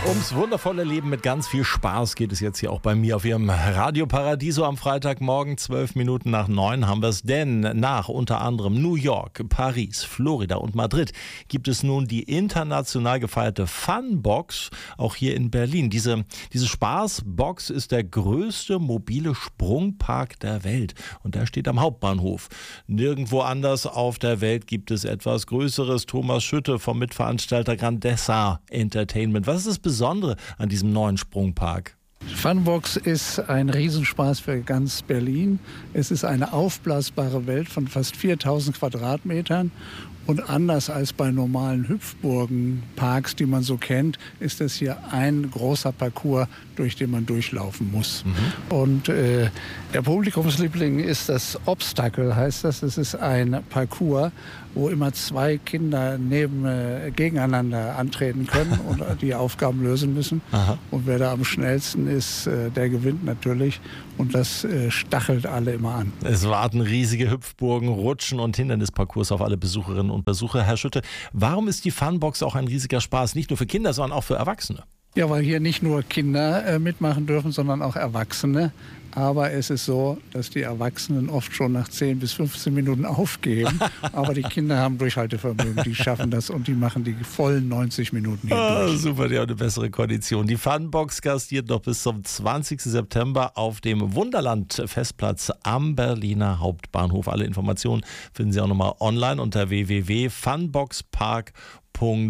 Ums wundervolle Leben mit ganz viel Spaß geht es jetzt hier auch bei mir auf Ihrem Radio Paradiso am Freitagmorgen. 8:12 haben wir es, denn nach unter anderem New York, Paris, Florida und Madrid gibt es nun die international gefeierte Funbox, auch hier in Berlin. Diese Spaßbox ist der größte mobile Sprungpark der Welt und der steht am Hauptbahnhof. Nirgendwo anders auf der Welt gibt es etwas Größeres. Thomas Schütte vom Mitveranstalter Grandessa Entertainment. Was ist das Besondere an diesem neuen Sprungpark? Funbox ist ein Riesenspaß für ganz Berlin. Es ist eine aufblasbare Welt von fast 4000 Quadratmetern. Und anders als bei normalen Hüpfburgenparks, die man so kennt, ist es hier ein großer Parcours, durch den man durchlaufen muss. Und der Publikumsliebling ist das Obstacle, heißt das. Es ist ein Parcours, wo immer zwei Kinder gegeneinander antreten können und die Aufgaben lösen müssen. Aha. Und wer da am schnellsten ist, der gewinnt natürlich. Und das stachelt alle immer an. Es warten riesige Hüpfburgen, Rutschen und Hindernisparcours auf alle Besucherinnen und Besucher. Herr Schütte, warum ist die Funbox auch ein riesiger Spaß? Nicht nur für Kinder, sondern auch für Erwachsene. Ja, weil hier nicht nur Kinder mitmachen dürfen, sondern auch Erwachsene. Aber es ist so, dass die Erwachsenen oft schon nach 10 bis 15 Minuten aufgeben. Aber die Kinder haben Durchhaltevermögen, die schaffen das und die machen die vollen 90 Minuten hier durch. Super, die haben eine bessere Kondition. Die Funbox gastiert noch bis zum 20. September auf dem Wunderland-Festplatz am Berliner Hauptbahnhof. Alle Informationen finden Sie auch nochmal online unter www.funboxpark.com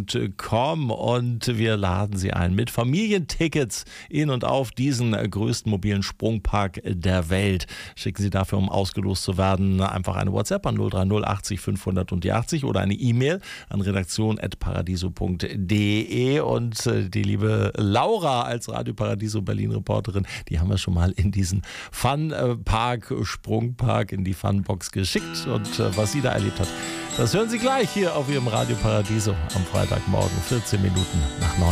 und wir laden Sie ein mit Familientickets in und auf diesen größten mobilen Sprungpark der Welt. Schicken Sie dafür, um ausgelost zu werden, einfach eine WhatsApp an 030 80 500 und die 80 oder eine E-Mail an redaktion@paradiso.de. Und die liebe Laura als Radio Paradiso Berlin-Reporterin, die haben wir schon mal in diesen Funpark, Sprungpark, in die Funbox geschickt. Und was sie da erlebt hat, das hören Sie gleich hier auf Ihrem Radio Paradiso am Freitagmorgen, 14 Minuten nach 9.